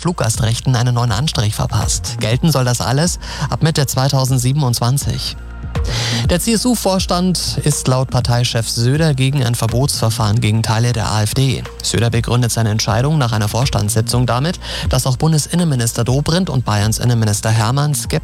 Fluggastrechten einen neuen Anstrich verpasst. Gelten soll das alles ab Mitte 2027. Der CSU-Vorstand ist laut Parteichef Söder gegen ein Verbotsverfahren gegen Teile der AfD. Söder begründet seine Entscheidung nach einer Vorstandssitzung damit, dass auch Bundesinnenminister Dobrindt und Bayerns Innenminister Hermann skeptisch